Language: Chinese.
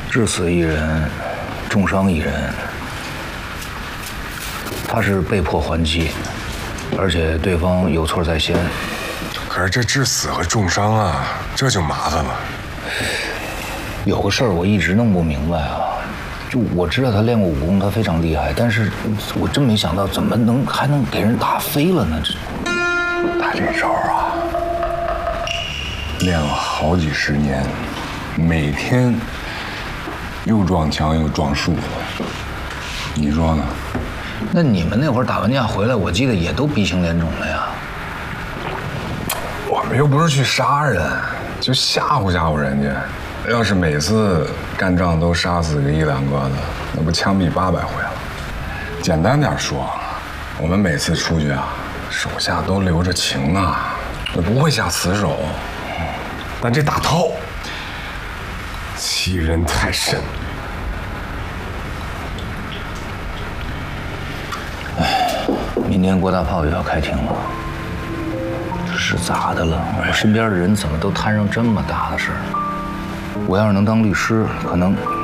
致死一人，重伤一人。他是被迫还击，而且对方有错在先。 可是这致死和重伤啊，这就麻烦了。 有个事儿我一直弄不明白啊，就我知道他练过武功，他非常厉害，但是我真没想到怎么还能给人打飞了呢？ 他这招啊，练了好几十年，每天又撞墙又撞树子，你说呢？ 那你们那会儿打完架回来，我记得也都鼻青脸肿的呀。 我们又不是去杀人，就吓唬吓唬人家。要是每次干仗都杀死个1、2个的，那不枪毙800回了？简单点说，我们每次出去啊，手下都留着情啊，那不会下死手。但这打套，欺人太甚。 明天郭大炮又要开庭了，这是咋的了？我身边的人怎么都摊上这么大的事儿？我要是能当律师，可能